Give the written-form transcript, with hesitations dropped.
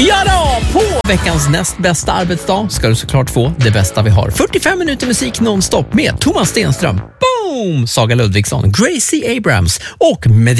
Ja då, på veckans näst bästa arbetsdag ska du såklart få det bästa vi har. 45 minuter musik nonstop med Thomas Stenström, boom, Saga Ludvigsson, Gracie Abrams och Medina.